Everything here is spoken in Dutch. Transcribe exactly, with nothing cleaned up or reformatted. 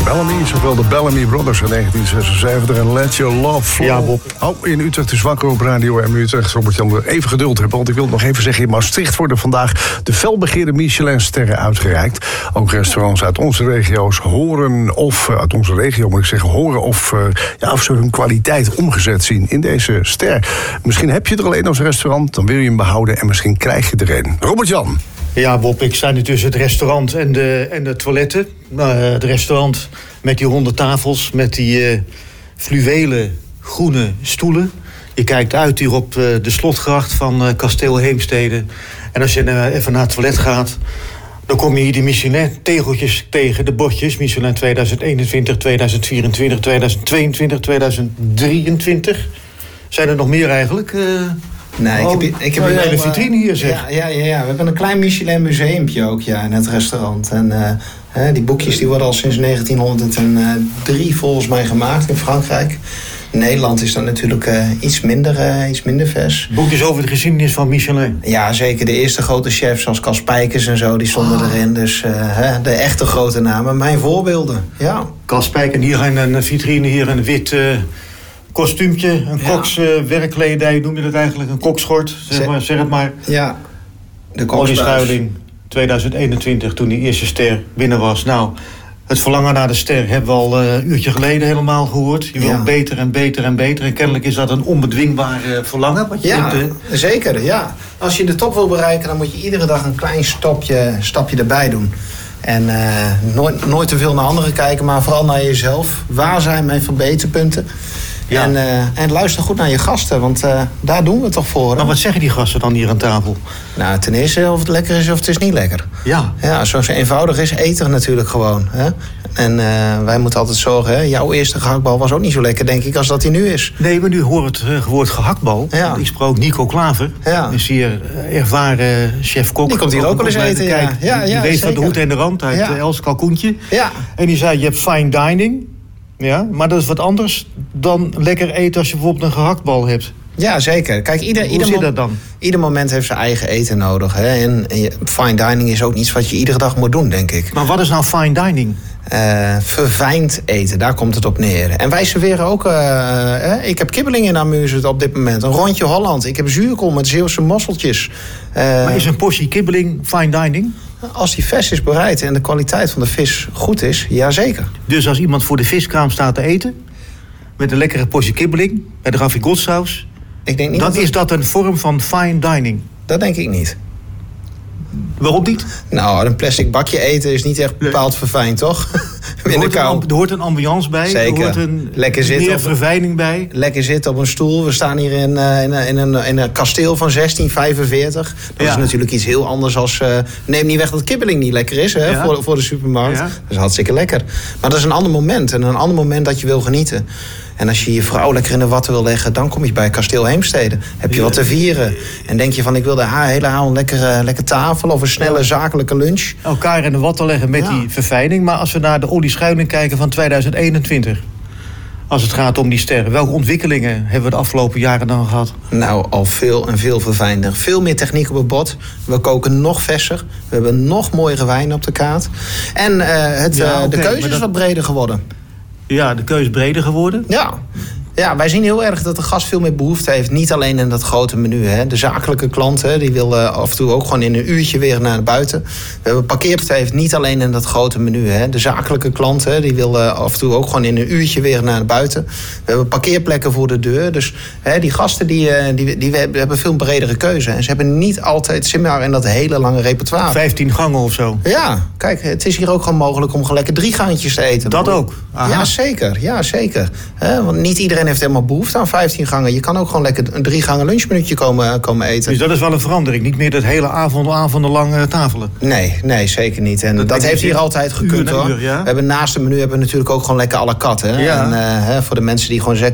Bellamy, zowel de Bellamy Brothers in negentien zesenzeventig en Let Your Love Flow. Ja, Bob. Oh, in Utrecht is wakker op Radio M Utrecht. Robert-Jan, even geduld hebben, want ik wil nog even zeggen... in Maastricht worden vandaag de felbegeerde Michelin-sterren uitgereikt. Ook restaurants uit onze regio's horen of... uit onze regio moet ik zeggen, horen of... Uh, ja, of ze hun kwaliteit omgezet zien in deze ster. Misschien heb je er al een als restaurant, dan wil je hem behouden... en misschien krijg je er een. Robert-Jan. Ja, Bob, ik sta nu tussen het restaurant en de, en de toiletten. Uh, het restaurant met die ronde tafels, met die uh, fluwelen groene stoelen. Je kijkt uit hier op uh, de slotgracht van uh, Kasteel Heemstede. En als je uh, even naar het toilet gaat... dan kom je hier die Michelin-tegeltjes tegen, de bordjes. Michelin tweeduizend eenentwintig, tweeduizend vierentwintig, tweeduizend tweeëntwintig, tweeduizend drieëntwintig. Zijn er nog meer eigenlijk... Uh, Nee, oh, ik heb, ik heb een wel, hele vitrine hier, zeg. Ja, ja, ja, ja, we hebben een klein Michelin museumpje ook ja, in het restaurant. En uh, die boekjes die worden al sinds negentienhonderddrie volgens mij gemaakt in Frankrijk. In Nederland is dat natuurlijk uh, iets, minder, uh, iets minder vers. Boekjes over de geschiedenis van Michelin. Ja, zeker. De eerste grote chefs zoals Cas Spijkers en zo, die stonden oh. erin. Dus uh, de echte grote namen. Mijn voorbeelden, ja. Cas Spijkers, hier een, een vitrine, hier een wit... Uh, kostuumtje, een ja. kokswerkkledij, uh, noem je dat eigenlijk? Een kokschort, zeg, maar, zeg het maar. Ja, de Ollie Schuiling, tweeduizend eenentwintig, toen die eerste ster binnen was. Nou, het verlangen naar de ster hebben we al uh, een uurtje geleden helemaal gehoord. Je wil ja. beter en beter en beter. En kennelijk is dat een onbedwingbaar uh, verlangen. Wat je ja, vindt, uh... zeker, ja. Als je de top wil bereiken, dan moet je iedere dag een klein stapje, stapje erbij doen. En uh, nooit, nooit te veel naar anderen kijken, maar vooral naar jezelf. Waar zijn mijn verbeterpunten? Ja. En, uh, en luister goed naar je gasten, want uh, daar doen we het toch voor. Hè? Maar wat zeggen die gasten dan hier aan tafel? Nou, ten eerste of het lekker is of het is niet lekker. Ja. Ja, zoals eenvoudig is, eten natuurlijk gewoon. Hè? En uh, wij moeten altijd zorgen, hè? Jouw eerste gehaktbal was ook niet zo lekker, denk ik, als dat die nu is. Nee, maar nu hoor het uh, woord gehaktbal. Ja. Ik sprak Nico Klaver, ja. is hier uh, ervaren chef-kok. Die komt hier ook wel eens eten, ja. Kijk, ja, die ja, weet zeker. van de hoed en de rand uit ja. Els Kalkoentje. Ja. En die zei, je hebt fine dining... Ja, maar dat is wat anders dan lekker eten als je bijvoorbeeld een gehaktbal hebt. Ja, zeker. Kijk, ieder, Hoe ieder, zit dat dan? Ieder moment heeft zijn eigen eten nodig. Hè? En, en fine dining is ook niets wat je iedere dag moet doen, denk ik. Maar wat is nou fine dining? Uh, verfijnd eten, daar komt het op neer. En wij serveren ook... Uh, eh, ik heb kibbeling in Amusement op dit moment. Een rondje Holland. Ik heb zuurkool met Zeeuwse mosseltjes. Uh, maar is een portie kibbeling fine dining? Als die vers is bereid en de kwaliteit van de vis goed is, jazeker. Dus als iemand voor de viskraam staat te eten... met een lekkere portie kibbeling, met een ravigotssaus... Ik denk niet dan dat is dat een vorm van fine dining? Dat denk ik niet. Waarom niet? Nou, een plastic bakje eten is niet echt bepaald verfijnd, toch? Er hoort, een, er hoort een ambiance bij. Zeker. Er hoort een lekker zitten meer op, verfijning bij. Lekker zitten op een stoel. We staan hier in, uh, in, in, een, in een kasteel van zestien vijfenveertig. Dat ja. is natuurlijk iets heel anders als... Uh, neem niet weg dat kibbeling niet lekker is hè, ja. voor, voor de supermarkt. Ja. Dat is hartstikke lekker. Maar dat is een ander moment. En een ander moment dat je wil genieten. En als je je vrouw lekker in de watten wil leggen... dan kom je bij Kasteel Heemstede. Heb je ja. wat te vieren. En denk je van, ik wil de hele avond lekker, uh, lekker tafel... of een snelle ja. zakelijke lunch. Elkaar in de watten leggen met ja. die verfijning. Maar als we naar de Ollie Schuiling kijken van tweeduizend eenentwintig... als het gaat om die sterren... welke ontwikkelingen hebben we de afgelopen jaren dan gehad? Nou, al veel en veel verfijnder. Veel meer techniek op het bord. We koken nog verser. We hebben nog mooiere wijn op de kaart. En uh, het, ja, uh, okay, de keuze is dat... wat breder geworden. Ja, de keuze is breder geworden. Ja. Ja, wij zien heel erg dat de gast veel meer behoefte heeft. Niet alleen in dat grote menu. Hè. De zakelijke klant hè, die wil uh, af en toe ook gewoon in een uurtje weer naar buiten. We hebben parkeerpartij heeft niet alleen in dat grote menu. Hè. De zakelijke klant hè, die wil uh, af en toe ook gewoon in een uurtje weer naar buiten. We hebben parkeerplekken voor de deur. Dus hè, die gasten die, uh, die, die hebben veel bredere keuze. En ze hebben niet altijd zin in dat hele lange repertoire. vijftien gangen of zo. Ja, kijk, het is hier ook gewoon mogelijk om gewoon lekker drie gangjes te eten. Dat ook? Aha. Ja, zeker. Ja, zeker. Hè, want niet iedereen heeft helemaal behoefte aan vijftien gangen. Je kan ook gewoon lekker een drie gangen lunchminuutje komen, komen eten. Dus dat is wel een verandering. Niet meer dat hele avond, avondenlang uh, tafelen. Nee, nee, zeker niet. En dat, dat heeft hier altijd gekund uur hoor. Uur, ja? We hebben naast het menu hebben we natuurlijk ook gewoon lekker à la carte. Hè? Ja. En uh, hè, voor de mensen die gewoon